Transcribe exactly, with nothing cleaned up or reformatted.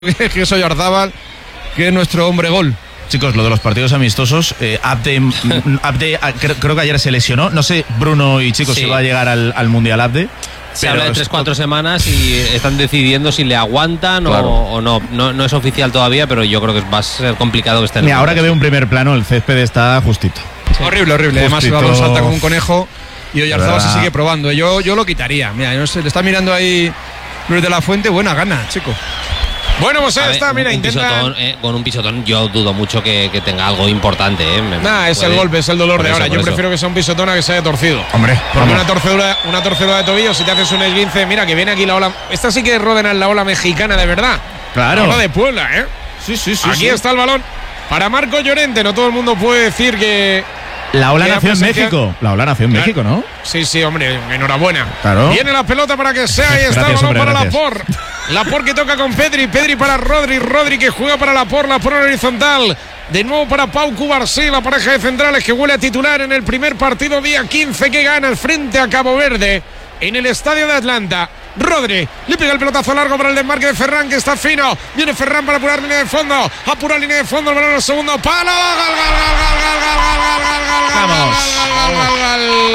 que soy Arzábal, que es nuestro hombre gol. Chicos, lo de los partidos amistosos, eh, Abde, Abde creo, creo que ayer se lesionó. No sé, Bruno y chicos, Sí. si va a llegar al, al Mundial Abde. Se habla de tres cuatro semanas y están decidiendo si le aguantan Claro. o, o no. no. No es oficial todavía, pero yo creo que va a ser complicado que esté en Mira, el ahora que Mundial. veo un primer plano, el césped está justito. Sí. Horrible, horrible. Además, el Justito. balón salta como un conejo y Oyarzabal se verdad. sigue probando. Yo, yo lo quitaría. Mira, no sé, le está mirando ahí Luis de la Fuente. Buena gana, chico. Bueno, pues A ahí ver, está, un- mira, un intenta. pisotón, eh, con un pisotón yo dudo mucho que, que tenga algo importante. Eh. Me- Nah, es puede- el golpe, es el dolor por de eso, ahora. por Yo eso. prefiero que sea un pisotón a que se haya torcido. Hombre, Porque vamos. una torcedura, una torcedura de tobillo, si te haces un esguince, mira que viene aquí la ola. Esta sí que es Ródenas, la ola mexicana de verdad. Claro. La ola de Puebla, ¿eh? Sí, sí, sí. Aquí sí. está el balón para Marco Llorente. No todo el mundo puede decir que. La ola Queda nació en presencia- México. La ola nació en Claro. México, ¿no? Sí, sí, hombre, enhorabuena. Claro. Viene la pelota para que sea. Ahí está Gracias, el balón hombre, para gracias. Laporte. Laporte que toca con Pedri. Pedri para Rodri. Rodri que juega para Laporte. Laporte en horizontal. De nuevo para Pau Cubarsí, la pareja de centrales que huele a titular en el primer partido día quince que gana el frente a Cabo Verde en el estadio de Atlanta. Rodri le pega el pelotazo largo para el desmarque de Ferran, que está fino. Viene Ferran para apurar línea de fondo. Apura línea de fondo, el balón al segundo palo. Gol, gol, gol, gol, gol, gol, gol, gol, gol, gol, Vamos. gol, gol, gol, gol, gol.